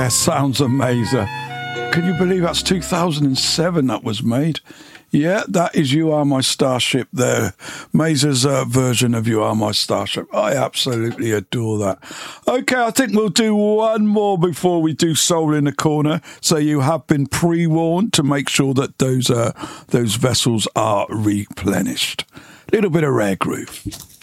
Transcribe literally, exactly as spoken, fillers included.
Yeah, sounds amazing. Can you believe that's two thousand seven that was made? Yeah, that is You Are My Starship there. Mazer's uh, version of You Are My Starship. I absolutely adore that. Okay, I think we'll do one more before we do Soul in the Corner. So you have been pre-warned to make sure that those uh, those vessels are replenished. Little bit of rare groove.